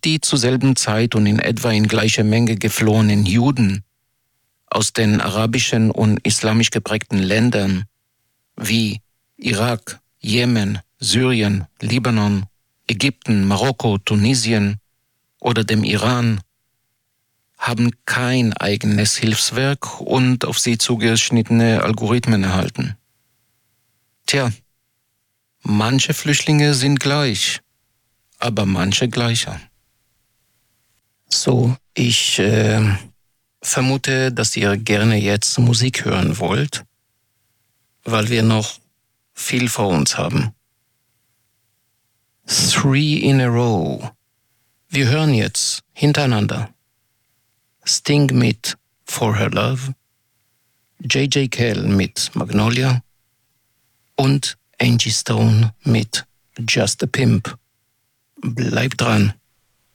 die zur selben Zeit und in etwa in gleicher Menge geflohenen Juden aus den arabischen und islamisch geprägten Ländern wie Irak, Jemen, Syrien, Libanon, Ägypten, Marokko, Tunesien oder dem Iran haben kein eigenes Hilfswerk und auf sie zugeschnittene Algorithmen erhalten. Tja, manche Flüchtlinge sind gleich, aber manche gleicher. So, ich vermute, dass ihr gerne jetzt Musik hören wollt, weil wir noch viel vor uns haben. 3 in a row. Wir hören jetzt hintereinander Sting mit For Her Love, J.J. Cale mit Magnolia und Angie Stone mit Just a Pimp. Bleibt dran.